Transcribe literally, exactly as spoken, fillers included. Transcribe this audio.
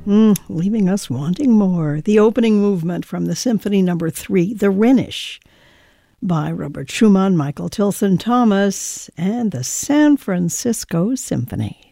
Mm, leaving us wanting more. The opening movement from the Symphony Number Three, The Rhenish, by Robert Schumann, Michael Tilson Thomas, and the San Francisco Symphony.